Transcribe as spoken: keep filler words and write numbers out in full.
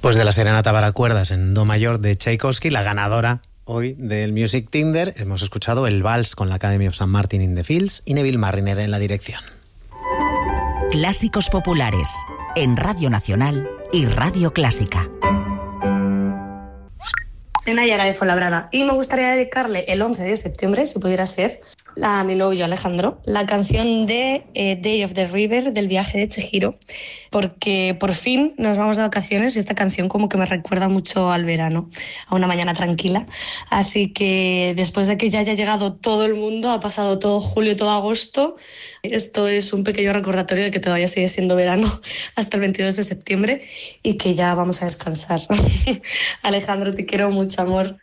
Pues de la serenata para cuerdas en do mayor de Tchaikovsky, la ganadora hoy del Music Tinder, hemos escuchado el Vals con la Academy of Saint Martin in the Fields y Neville Marriner en la dirección. Clásicos populares en Radio Nacional y Radio Clásica. Soy Nayara de Fuenlabrada y me gustaría dedicarle el once de septiembre, si pudiera ser, a mi novio Alejandro, la canción de eh, Day of the River del viaje de Chihiro, porque por fin nos vamos de vacaciones y esta canción como que me recuerda mucho al verano, a una mañana tranquila. Así que después de que ya haya llegado todo el mundo, ha pasado todo julio, todo agosto, esto es un pequeño recordatorio de que todavía sigue siendo verano hasta el veintidós de septiembre y que ya vamos a descansar. Alejandro, te quiero mucho, amor.